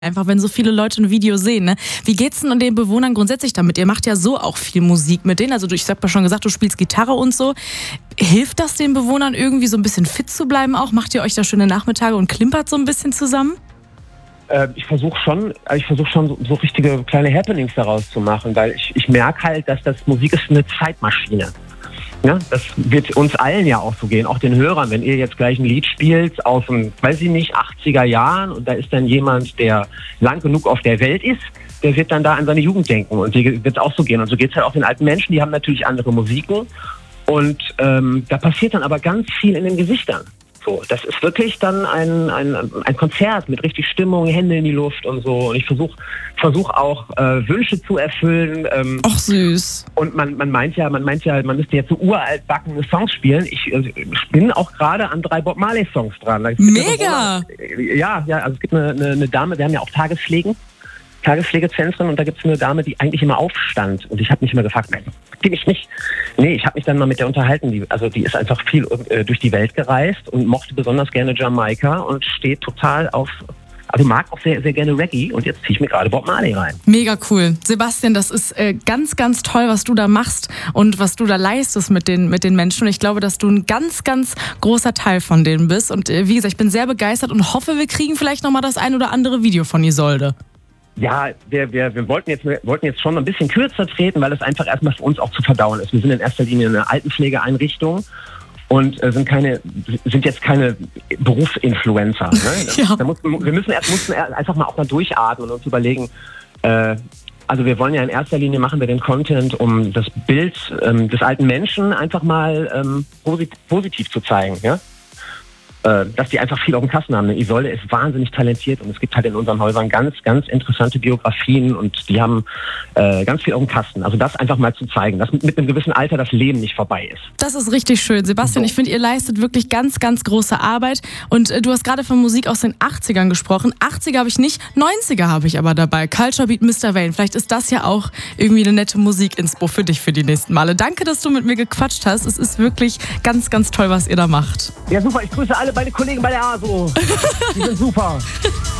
Einfach, wenn so viele Leute ein Video sehen, ne? Wie geht's denn den Bewohnern grundsätzlich damit? Ihr macht ja so auch viel Musik mit denen. Also ich hab ja schon gesagt, du spielst Gitarre und so. Hilft das den Bewohnern irgendwie so ein bisschen fit zu bleiben auch? Macht ihr euch da schöne Nachmittage und klimpert so ein bisschen zusammen? Ich versuche schon so richtige kleine Happenings daraus zu machen, weil ich merke halt, dass das Musik ist eine Zeitmaschine. Ja, das wird uns allen ja auch so gehen, auch den Hörern. Wenn ihr jetzt gleich ein Lied spielt aus dem, weiß ich nicht, 80er Jahren und da ist dann jemand, der lang genug auf der Welt ist, der wird dann da an seine Jugend denken und dir wird es auch so gehen. Und so geht es halt auch den alten Menschen, die haben natürlich andere Musiken und da passiert dann aber ganz viel in den Gesichtern. So, das ist wirklich dann ein Konzert mit richtig Stimmung, Hände in die Luft und so. Und ich versuch auch Wünsche zu erfüllen. Ach süß. Und man meint ja, man müsste jetzt so uralt backende Songs spielen. Ich bin auch gerade an 3 Bob Marley Songs dran. Mega! Also es gibt eine Dame, wir haben ja auch Tagespflegezentren und da gibt es eine Dame, die eigentlich immer aufstand. Und ich habe mich immer gefragt, ich habe mich dann mal mit der unterhalten. Die ist einfach viel durch die Welt gereist und mochte besonders gerne Jamaika und steht total auf, also mag auch sehr, sehr gerne Reggae und jetzt ziehe ich mir gerade Bob Marley rein. Mega cool. Sebastian, das ist ganz, ganz toll, was du da machst und was du da leistest mit den Menschen. Und ich glaube, dass du ein ganz, ganz großer Teil von denen bist. Und wie gesagt, ich bin sehr begeistert und hoffe, wir kriegen vielleicht nochmal das ein oder andere Video von Isolde. Ja, wir wollten jetzt schon ein bisschen kürzer treten, weil es einfach erstmal für uns auch zu verdauen ist. Wir sind in erster Linie eine Altenpflegeeinrichtung und sind jetzt keine Berufsinfluencer. Ne? Ja. Wir mussten einfach mal auch mal durchatmen und uns überlegen, also wir wollen ja in erster Linie machen wir den Content, um das Bild des alten Menschen einfach mal positiv zu zeigen, ja? Dass die einfach viel auf dem Kasten haben. Isolde ist wahnsinnig talentiert und es gibt halt in unseren Häusern ganz, ganz interessante Biografien und die haben ganz viel auf dem Kasten. Also das einfach mal zu zeigen, dass mit einem gewissen Alter das Leben nicht vorbei ist. Das ist richtig schön. Sebastian, ich finde, ihr leistet wirklich ganz, ganz große Arbeit und du hast gerade von Musik aus den 80ern gesprochen. 80er habe ich nicht, 90er habe ich aber dabei. Culture Beat Mr. Wayne. Vielleicht ist das ja auch irgendwie eine nette Musik-Inspo für dich für die nächsten Male. Danke, dass du mit mir gequatscht hast. Es ist wirklich ganz, ganz toll, was ihr da macht. Ja, super. Ich grüße alle meine Kollegen bei der ASO. Die sind super.